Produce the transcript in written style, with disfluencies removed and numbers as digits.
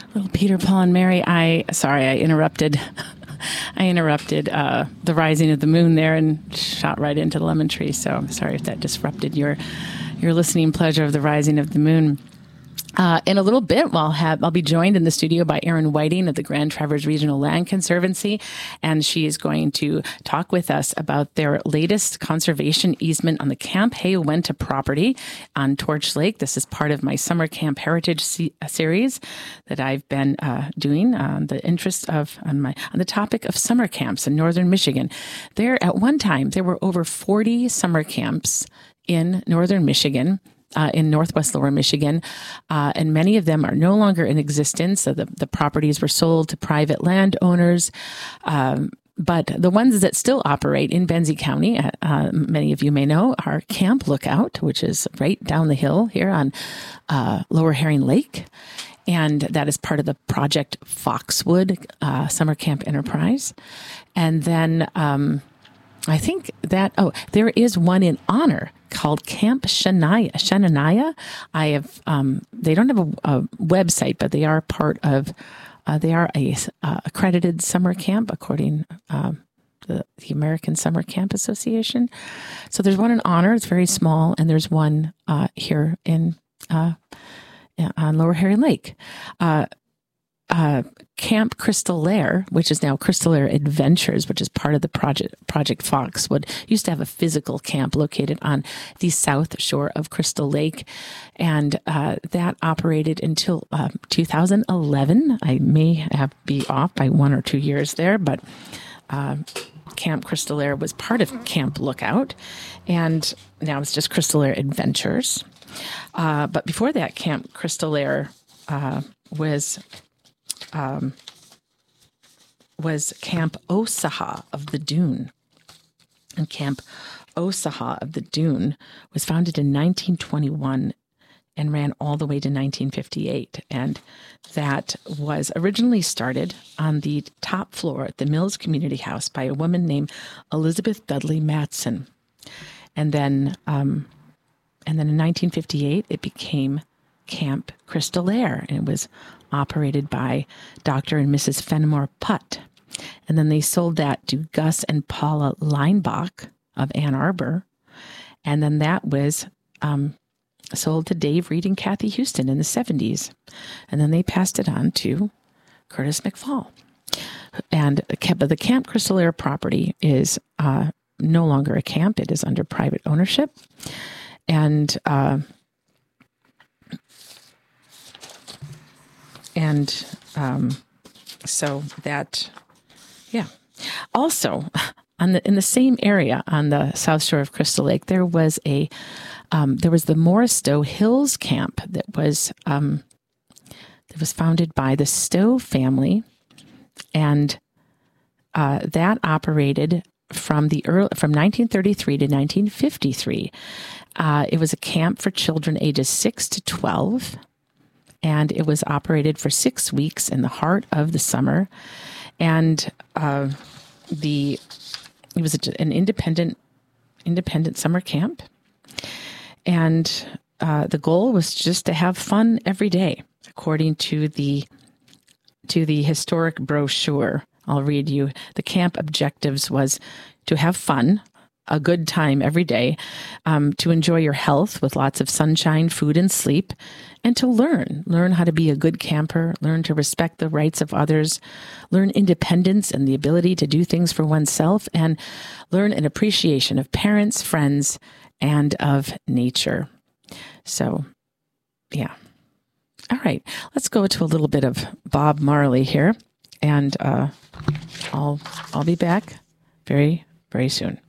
Little Peter, Paul, and Mary. I interrupted. I interrupted the rising of the moon there and shot right into the lemon tree. So I'm sorry if that disrupted your listening pleasure of the rising of the moon. In a little bit, I'll be joined in the studio by Erin Whiting of the Grand Traverse Regional Land Conservancy, and she is going to talk with us about their latest conservation easement on the Camp Hay Uinta property on Torch Lake. This is part of my summer camp heritage series that I've been doing on the interest of on the topic of summer camps in northern Michigan. At one time there were over 40 summer camps in northern Michigan. In northwest lower Michigan, and many of them are no longer in existence. So the properties were sold to private landowners. But the ones that still operate in Benzie County, many of you may know, are Camp Lookout, which is right down the hill here on Lower Herring Lake. And that is part of the Project Foxwood Summer Camp Enterprise. And then I think that, there is one in Honor called Camp Shanania. They don't have a website, but they are part of, they are a accredited summer camp according the American Summer Camp Association. So there's one in Honor. It's very small. And there's one here on Lower Herring Lake. Camp Crystal Lair, which is now Crystal Lair Adventures, which is part of the Project Foxwood, used to have a physical camp located on the south shore of Crystal Lake, and that operated until 2011. I may be off by 1 or 2 years there, but Camp Crystal Lair was part of Camp Lookout, and now it's just Crystal Lair Adventures. But before that, Camp Crystal Lair was Camp Osaha of the Dune. And Camp Osaha of the Dune was founded in 1921 and ran all the way to 1958. And that was originally started on the top floor at the Mills Community House by a woman named Elizabeth Dudley Matson. And then in 1958, it became Camp Crystal Lair, and it was operated by Dr. and Mrs. Fenimore Putt. And then they sold that to Gus and Paula Leinbach of Ann Arbor. And then that was sold to Dave Reed and Kathy Houston in the 70s. And then they passed it on to Curtis McFall. And the Camp Crystal Lair property is no longer a camp. It is under private ownership. And so that, yeah. Also, in the same area on the south shore of Crystal Lake, there was the Morris Stowe Hills Camp that was founded by the Stowe family, and that operated from 1933 to 1953. It was a camp for children ages 6 to 12. And it was operated for 6 weeks in the heart of the summer. And it was an independent summer camp. And the goal was just to have fun every day, according to the historic brochure. I'll read you. The camp objectives was to have fun, a good time every day, to enjoy your health with lots of sunshine, food, and sleep, and to learn how to be a good camper, learn to respect the rights of others, learn independence and the ability to do things for oneself, and learn an appreciation of parents, friends, and of nature. So, yeah. All right, let's go to a little bit of Bob Marley here, and I'll be back very, very soon.